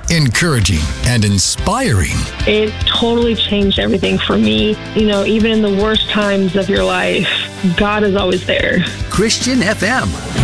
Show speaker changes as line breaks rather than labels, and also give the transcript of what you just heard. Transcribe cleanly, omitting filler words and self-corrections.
encouraging, and inspiring.
It totally changed everything for me. You know, even in the worst times of your life, God is always there.
Christian FM.